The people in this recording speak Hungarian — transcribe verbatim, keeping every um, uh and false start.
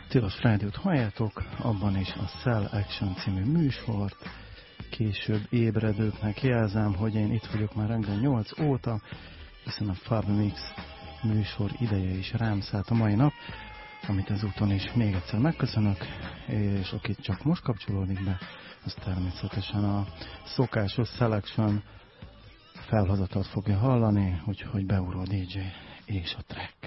Tilos Rádiót halljátok, abban is a Cell Action című műsort. Később ébredőknek jelzem, hogy én itt vagyok már reggel nyolc óta, hiszen a Fab Mix műsor ideje is rám szállt a mai nap, amit ezúton is még egyszer megköszönök, és akit csak most kapcsolódik be, az természetesen a szokásos Selection felhozatot fogja hallani, úgyhogy beúró dé dzsé és a track.